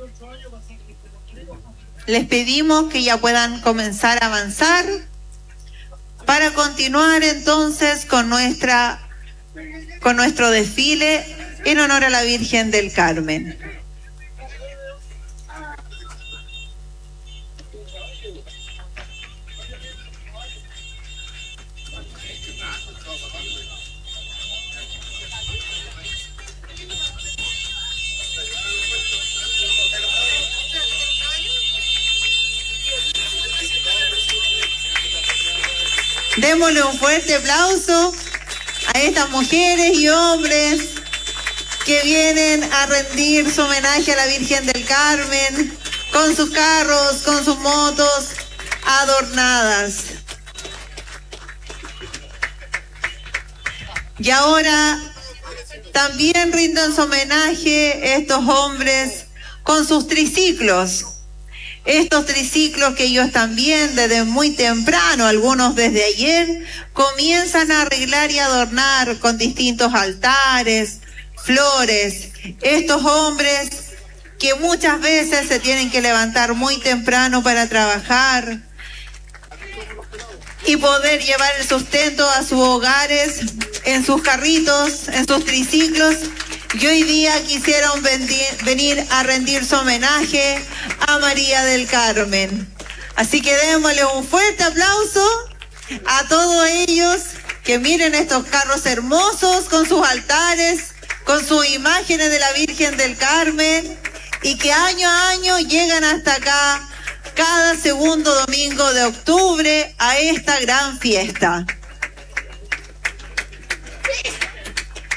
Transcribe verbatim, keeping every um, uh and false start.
Les pedimos que ya puedan comenzar a avanzar para continuar entonces con nuestra con nuestro desfile en honor a la Virgen del Carmen. Démosle un fuerte aplauso a estas mujeres y hombres que vienen a rendir su homenaje a la Virgen del Carmen con sus carros, con sus motos adornadas. Y ahora también rinden su homenaje estos hombres con sus triciclos. Estos triciclos que ellos también desde muy temprano, algunos desde ayer, comienzan a arreglar y adornar con distintos altares, flores. Estos hombres que muchas veces se tienen que levantar muy temprano para trabajar y poder llevar el sustento a sus hogares, en sus carritos, en sus triciclos. Y hoy día quisieron venir a rendir su homenaje a María del Carmen. Así que démosle un fuerte aplauso a todos ellos que miren estos carros hermosos con sus altares, con sus imágenes de la Virgen del Carmen y que año a año llegan hasta acá cada segundo domingo de octubre a esta gran fiesta.